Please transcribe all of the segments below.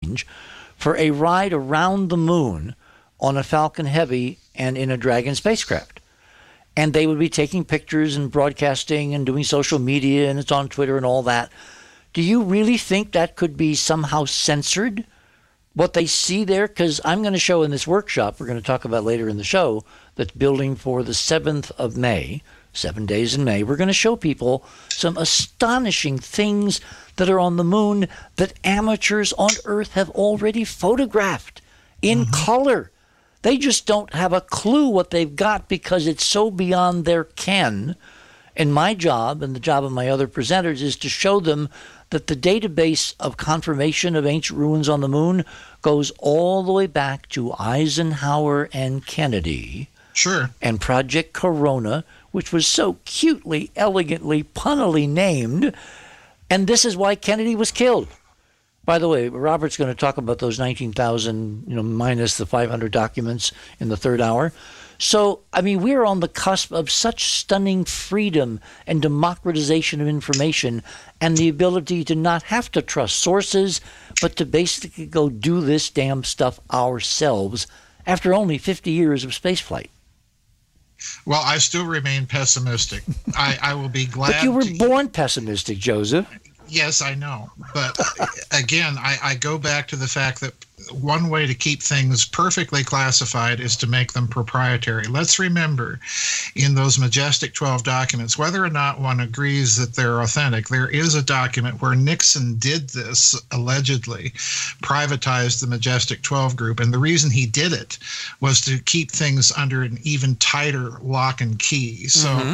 change for a ride around the moon on a Falcon Heavy and in a Dragon spacecraft. And they would be taking pictures and broadcasting and doing social media, and it's on Twitter and all that. Do you really think that could be somehow censored, what they see there? Because I'm going to show in this workshop, we're going to talk about later in the show, that's building for the 7th of May, 7 days in May. We're going to show people some astonishing things that are on the moon that amateurs on Earth have already photographed in color. They just don't have a clue what they've got because it's so beyond their ken. And my job and the job of my other presenters is to show them that the database of confirmation of ancient ruins on the moon goes all the way back to Eisenhower and Kennedy. Sure. And Project Corona, which was so cutely, elegantly, punnily named. And this is why Kennedy was killed. By the way, Robert's going to talk about those 19,000, minus the 500 documents in the third hour. So, I mean, we're on the cusp of such stunning freedom and democratization of information and the ability to not have to trust sources, but to basically go do this damn stuff ourselves after only 50 years of spaceflight. Well, I still remain pessimistic. I will be glad. But you were born pessimistic, Joseph. Yes, I know. But again, I go back to the fact that one way to keep things perfectly classified is to make them proprietary. Let's remember, in those Majestic 12 documents, whether or not one agrees that they're authentic, there is a document where Nixon did this, allegedly, privatized the Majestic 12 group. And the reason he did it was to keep things under an even tighter lock and key. So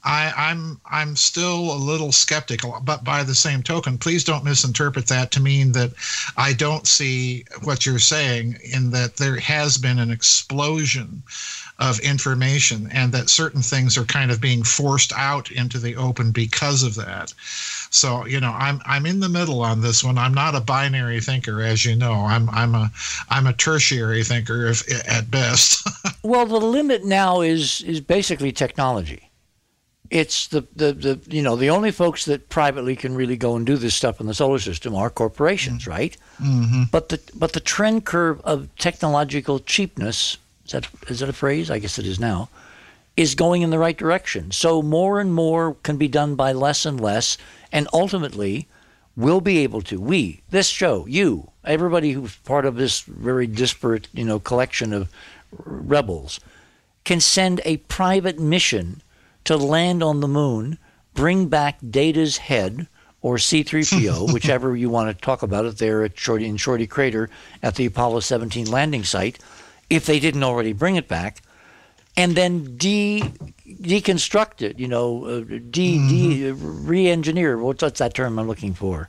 I'm still a little skeptical, but by the same token, please don't misinterpret that to mean that I don't see what you're saying, in that there has been an explosion of information and that certain things are kind of being forced out into the open because of that. So, I'm in the middle on this one. I'm not a binary thinker, as you know. I'm a tertiary thinker at best. Well, the limit now is basically technology. It's the only folks that privately can really go and do this stuff in the solar system are corporations, right? Mm-hmm. But the trend curve of technological cheapness, is that a phrase? I guess it is now, is going in the right direction. So more and more can be done by less and less, and ultimately we'll be able to, this show, you, everybody who's part of this very disparate, collection of rebels, can send a private mission to land on the moon, bring back Data's head, or C-3PO, whichever you want to talk about it there at Shorty Crater at the Apollo 17 landing site, if they didn't already bring it back, and then deconstruct it, re-engineer, what's that term I'm looking for?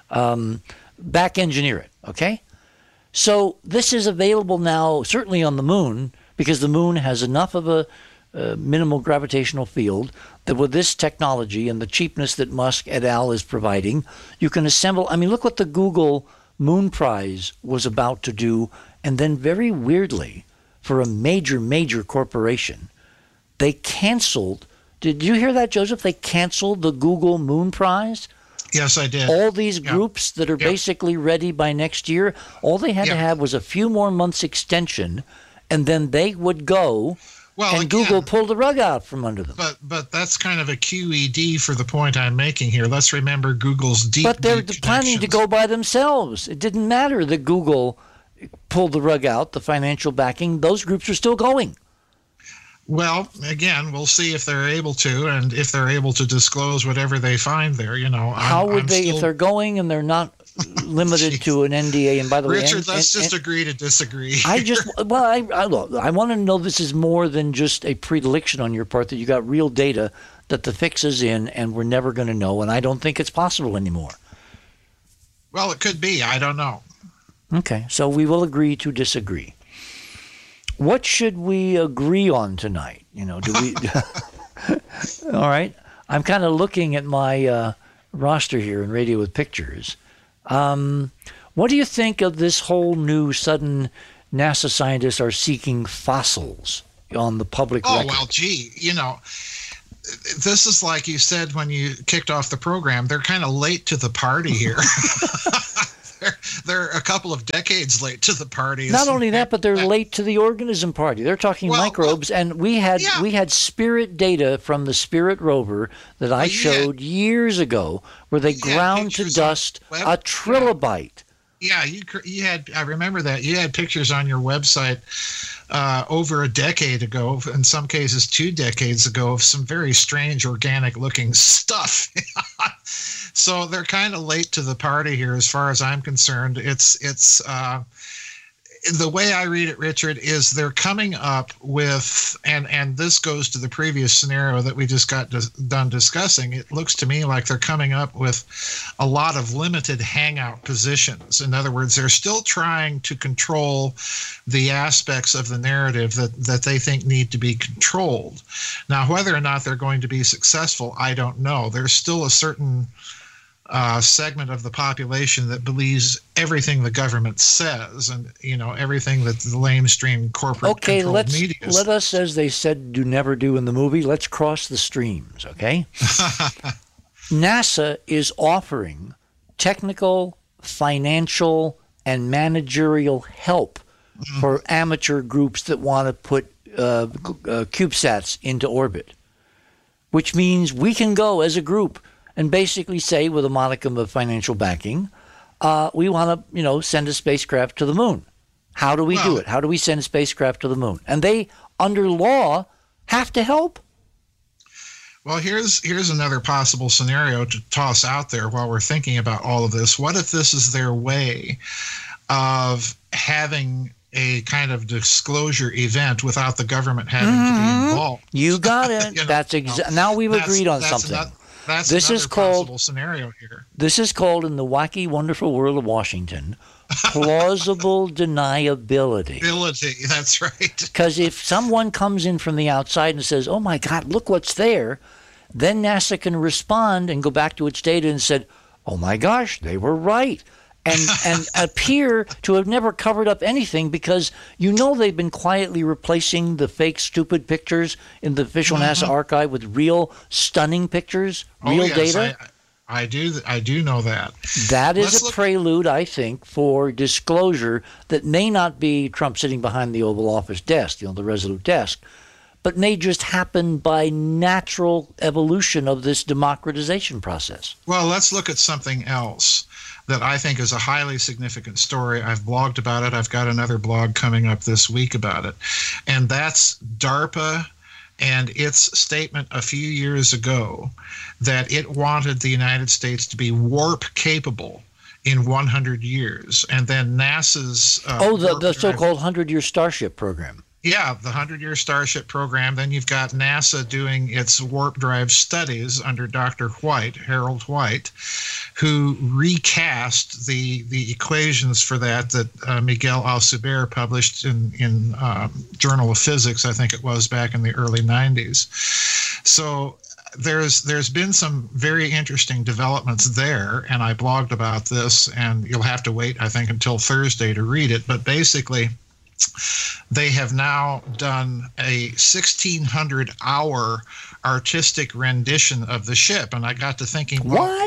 Back engineer it, okay? So this is available now, certainly on the moon, because the moon has enough of a minimal gravitational field that with this technology and the cheapness that Musk et al. Is providing, you can assemble. I mean, look what the Google Moon Prize was about to do. And then very weirdly, for a major corporation, they canceled. Did you hear that, Joseph? They canceled the Google Moon Prize. Yes, I did. All these groups that are basically ready by next year, all they had to have was a few more months extension, and then they would go. Well, and Google pulled the rug out from under them. But that's kind of a QED for the point I'm making here. Let's remember Google's deep. But they're planning to go by themselves. It didn't matter that Google pulled the rug out, the financial backing. Those groups are still going. Well, again, we'll see if they're able to, and if they're able to disclose whatever they find there. How would they, if they're going and they're not limited to an NDA? And by the way, Richard, let's just agree to disagree. I want to know this is more than just a predilection on your part, that you got real data that the fix is in and we're never going to know, and I don't think it's possible anymore. Well, it could be. I don't know. Okay, so we will agree to disagree. What should we agree on tonight? Do we? All right. I'm kind of looking at my roster here in Radio with Pictures. What do you think of this whole new sudden NASA scientists are seeking fossils on the public record? Oh, well, gee, this is like you said when you kicked off the program. They're kind of late to the party here. they're a couple of decades late to the party. Not only that, but they're late to the organism party. They're talking microbes, and we had spirit data from the Spirit rover that I showed years ago, where they ground to dust a trilobite. Yeah, you had. I remember that you had pictures on your website over a decade ago, in some cases 2 decades ago, of some very strange organic-looking stuff. So they're kind of late to the party here, as far as I'm concerned. It's the way I read it, Richard, is they're coming up with, and this goes to the previous scenario that we just got done discussing. It looks to me like they're coming up with a lot of limited hangout positions. In other words, they're still trying to control the aspects of the narrative that they think need to be controlled. Now, whether or not they're going to be successful, I don't know. There's still a certain segment of the population that believes everything the government says, and everything that the lamestream corporate controlled media says. Let us, as they said, never do in the movie. Let's cross the streams, okay? NASA is offering technical, financial, and managerial help for amateur groups that want to put CubeSats into orbit, which means we can go as a group and basically say, with a modicum of financial backing, we want to, send a spacecraft to the moon. How do we do it? How do we send a spacecraft to the moon? And they, under law, have to help. Well, here's another possible scenario to toss out there while we're thinking about all of this. What if this is their way of having a kind of disclosure event without the government having to be involved? You got it. Now we've agreed on something. This is possible scenario here. This is called, in the wacky, wonderful world of Washington, plausible deniability. That's right. Because if someone comes in from the outside and says, "Oh my God, look what's there," then NASA can respond and go back to its data and said, "Oh my gosh, they were right." And appear to have never covered up anything, because they've been quietly replacing the fake stupid pictures in the official NASA archive with real stunning pictures, real data. I do know that. That is a prelude, I think, for disclosure that may not be Trump sitting behind the Oval Office desk, the resolute desk, but may just happen by natural evolution of this democratization process. Well, let's look at something else that I think is a highly significant story. I've blogged about it. I've got another blog coming up this week about it. And that's DARPA and its statement a few years ago that it wanted the United States to be warp capable in 100 years. And then NASA's... the so-called 100-year Starship program. Yeah, the 100-year Starship program. Then you've got NASA doing its warp drive studies under Dr. White, Harold White, who recast the equations for that Miguel Alcubierre published in Journal of Physics, I think it was, back in the early 90s. So there's been some very interesting developments there, and I blogged about this, and you'll have to wait, I think, until Thursday to read it. But basically, they have now done a 1,600-hour artistic rendition of the ship, and I got to thinking, what?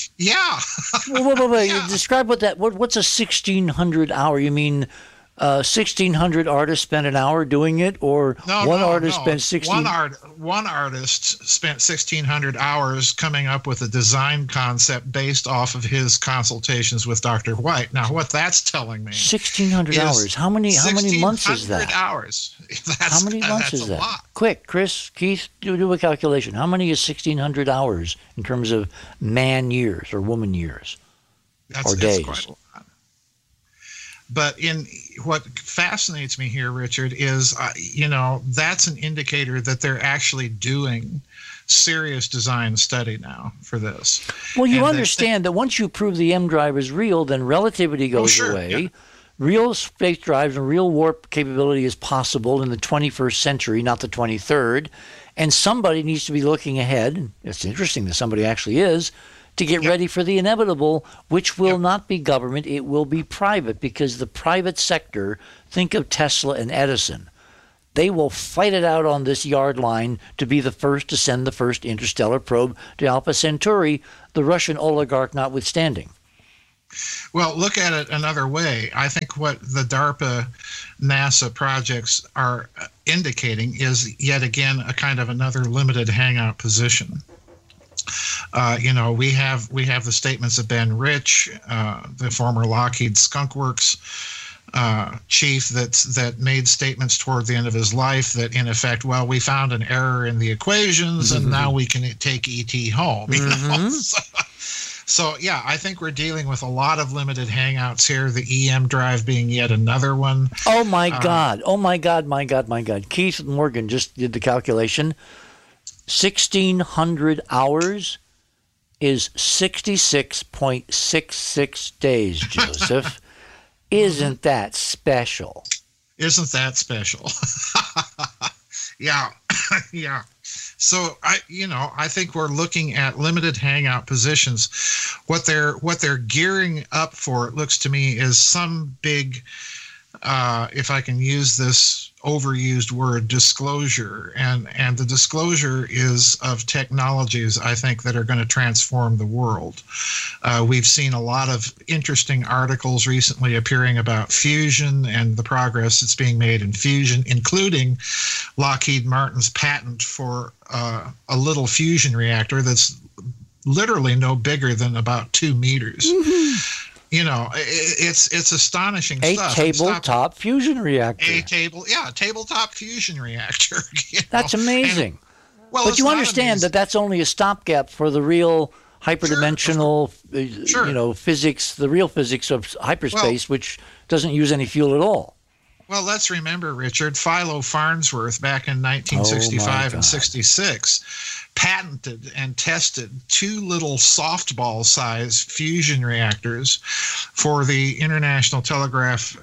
Wait. Describe what's a 1,600-hour? You mean 1,600 artists spent an hour doing it, or artist spent 16? One artist spent 1,600 hours coming up with a design concept based off of his consultations with Dr. White. Now, what that's telling me, 1,600 hours. How many months is that? 1,600 hours. How many months is that? Lot. Quick, Chris, Keith, do a calculation. How many is 1,600 hours in terms of man years or woman years or days? Quite a lot. But what fascinates me here, Richard, is, that's an indicator that they're actually doing serious design study now for this. Well, you understand that once you prove the M drive is real, then relativity goes away. Yeah. Real space drives and real warp capability is possible in the 21st century, not the 23rd. And somebody needs to be looking ahead. It's interesting that somebody actually is, to get ready for the inevitable, which will not be government, it will be private, because the private sector, think of Tesla and Edison, they will fight it out on this yard line to be the first to send the first interstellar probe to Alpha Centauri, the Russian oligarch notwithstanding. Well, look at it another way. I think what the DARPA NASA projects are indicating is yet again a kind of another limited hangout position. We have the statements of Ben Rich, the former Lockheed Skunk Works chief, that made statements toward the end of his life that, in effect, well, we found an error in the equations, and now we can take ET home. So, yeah, I think we're dealing with a lot of limited hangouts here, the EM drive being yet another one. Oh, my God. Oh, my God, my God, my God. Keith Morgan just did the calculation. 1,600 hours is 66.66 days, Joseph. Isn't that special? Isn't that special? Yeah. Yeah. So I think we're looking at limited hangout positions. What they're gearing up for, it looks to me, is some big, if I can use this overused word, disclosure, and the disclosure is of technologies, I think, that are going to transform the world. We've seen a lot of interesting articles recently appearing about fusion and the progress that's being made in fusion, including Lockheed Martin's patent for a little fusion reactor that's literally no bigger than about 2 meters. It's astonishing stuff. A tabletop fusion reactor. Tabletop fusion reactor. That's amazing. But you understand that that's only a stopgap for the real hyperdimensional, physics, the real physics of hyperspace, which doesn't use any fuel at all. Well, let's remember, Richard, Philo Farnsworth back in 1965 and 66 patented and tested 2 little softball-sized fusion reactors for the International Telegraph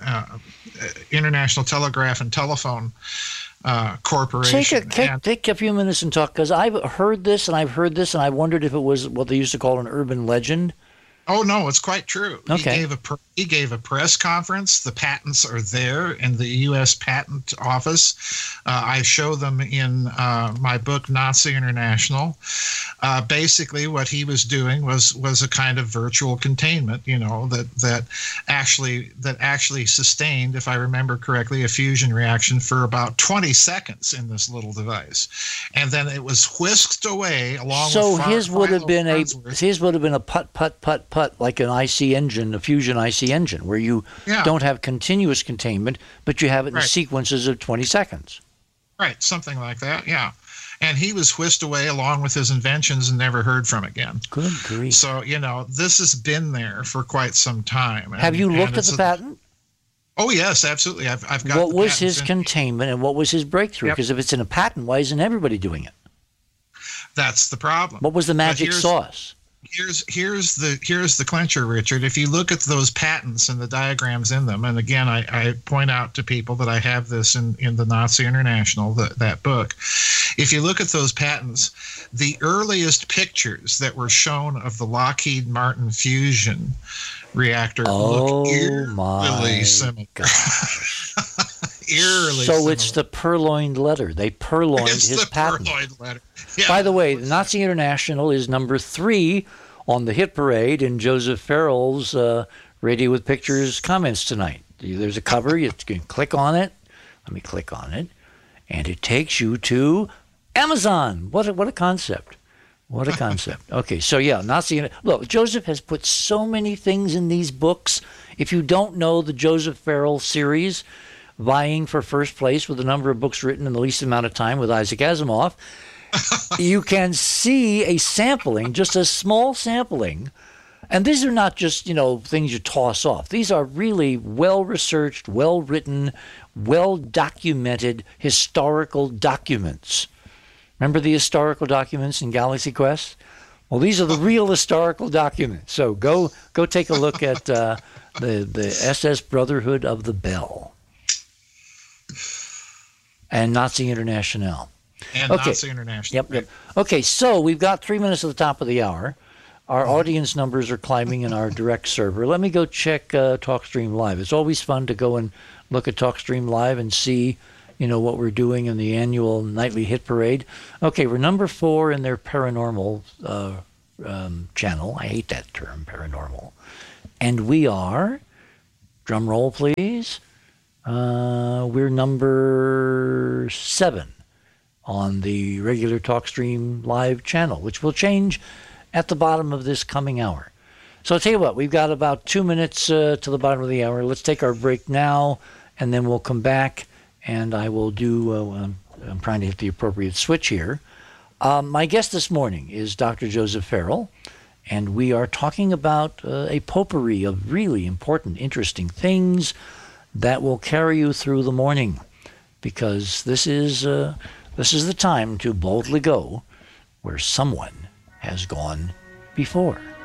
and Telephone Corporation. Take a few minutes and talk, because I've heard this, and I've wondered if it was what they used to call an urban legend. Oh, no, it's quite true. Okay. He gave a press conference. The patents are there in the U.S. Patent Office. I show them in my book, Nazi International. Basically, what he was doing was a kind of virtual containment, that actually sustained, if I remember correctly, a fusion reaction for about 20 seconds in this little device, and then it was whisked away along. So with his would have been a putt, like an IC engine, a fusion IC engine, where you don't have continuous containment, but you have it in sequences of 20 seconds. Right, something like that, yeah. And he was whisked away along with his inventions and never heard from again. Good grief. So, this has been there for quite some time. Have you looked at the patent? Oh, yes, absolutely. I've got What was his containment and what was his breakthrough? Because if it's in a patent, why isn't everybody doing it? That's the problem. What was the magic sauce? Here's the clincher, Richard. If you look at those patents and the diagrams in them, and again, I point out to people that I have this in the Nazi International, that book. If you look at those patents, the earliest pictures that were shown of the Lockheed Martin fusion reactor look eerily similar. Eerily so similar. It's the purloined letter. They purloined his patent. Purloined letter. Yeah. By the way, the Nazi International is number 3 on the hit parade in Joseph Farrell's Radio with Pictures comments tonight. There's a cover. You can click on it. Let me click on it. And it takes you to Amazon. What a concept. What a concept. Okay, so look, Joseph has put so many things in these books. If you don't know the Joseph Farrell series, vying for first place with the number of books written in the least amount of time with Isaac Asimov, you can see a sampling, just a small sampling. And these are not just, things you toss off. These are really well-researched, well-written, well-documented historical documents. Remember the historical documents in Galaxy Quest? Well, these are the real historical documents. So go take a look at the SS Brotherhood of the Bell and Nazi International. And Nazi International. Yep. Okay, so we've got 3 minutes at the top of the hour. Our audience numbers are climbing in our direct server. Let me go check TalkStream Live. It's always fun to go and look at TalkStream Live and see, what we're doing in the annual nightly hit parade. Okay, we're number 4 in their paranormal channel. I hate that term, paranormal. And we are, drum roll please, we're number 7 on the regular TalkStream live channel, which will change at the bottom of this coming hour. So I'll tell you what, we've got about 2 minutes to the bottom of the hour. Let's take our break now, and then we'll come back, and I will do, I'm trying to hit the appropriate switch here. My guest this morning is Dr. Joseph Farrell, and we are talking about a potpourri of really important, interesting things that will carry you through the morning, because this is the time to boldly go where someone has gone before.